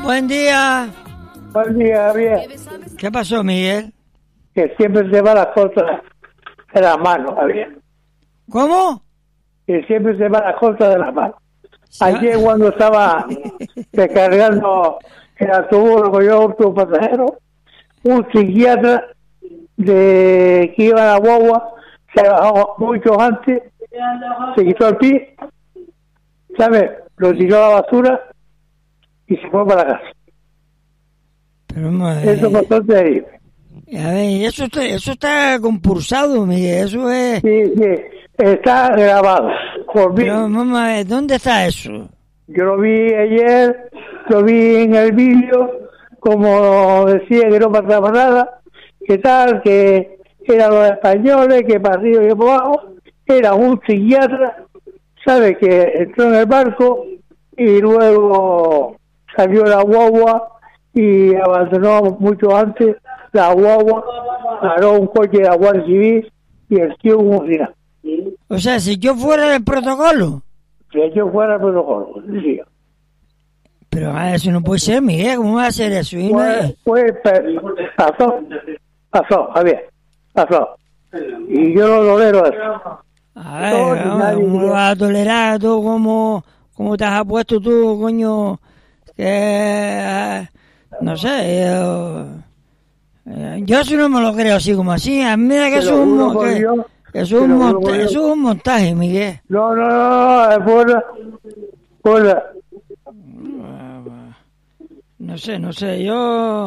Buen día. Buen día, bien. ¿Qué pasó, Miguel? Que siempre se va las cosas de las manos, bien. ¿Cómo? Que siempre se va las cosas de las manos. Sí. Ayer cuando estaba descargando el autobús con yo otro pasajero, un psiquiatra de que iba a la guagua se bajó mucho antes, se quitó el pie, ¿sabes? Lo tiró a la basura y se fue para la casa. Pero, Eso pasó de ahí. a ver, eso está compulsado, Miguel. Eso es... Sí, está grabado por mí. Pero vamos a ver, ¿dónde está eso? Yo lo vi ayer, lo vi en el vídeo, como decía que no pasaba nada, que tal, que eran los españoles, que para arriba y para abajo, era un psiquiatra, ¿sabe? Que entró en el barco y luego salió la guagua y abandonó mucho antes la guagua, paró un coche de la Guardia Civil y el tío hubo un final. O sea, si yo fuera del protocolo. Que yo fuera el protocolo, decía. Pero eso no puede ser, Miguel. ¿Cómo va a ser eso? Y Pasó, Javier, pasó. Y yo no tolero eso. A ver, ¿cómo lo vas a tolerar tú? ¿Cómo te has puesto tú, coño? Que... no sé, yo sí no me lo creo así como así. A mí me da que eso es un montaje, Miguel. No, es buena. No sé, yo...